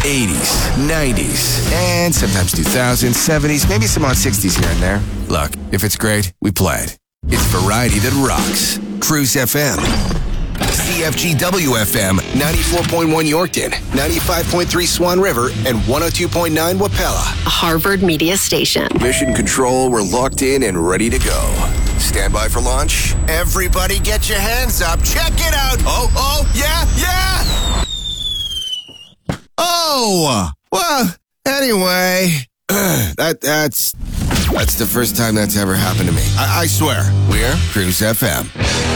80s, 90s, and sometimes 2000s, 70s, maybe some odd 60s here and there. Look, if it's great, we play it. It's variety that rocks. Cruise FM. CFGW FM, 94.1 Yorkton, 95.3 Swan River, and 102.9 Wapella. A Harvard Media Station. Mission Control, we're locked in and ready to go. Stand by for launch. Everybody get your hands up. Check it out. Oh, yeah. Oh, well, anyway, that's the first time that's ever happened to me. I swear. We're Cruise FM.